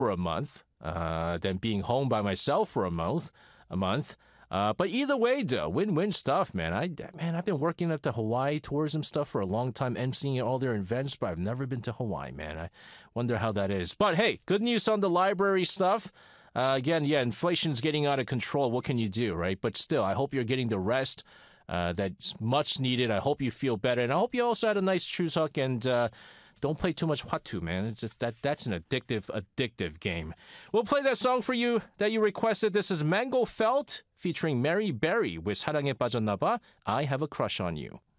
for a month, than being home by myself for a month. But either way, though, win-win stuff, man. I've been working at the Hawaii tourism stuff for a long time, emceeing all their events, but I've never been to Hawaii, man. I wonder how that is. But hey, good news on the library stuff. Again, yeah, inflation's getting out of control. What can you do, right? But still, I hope you're getting the rest that's much needed. I hope you feel better. And I hope you also had a nice Chuseok and don't play too much Hwatu, man. It's just that's an addictive game. We'll play that song for you that you requested. This is Mango Felt featuring Mary Berry with 사랑에 빠졌나봐. I Have a Crush on You.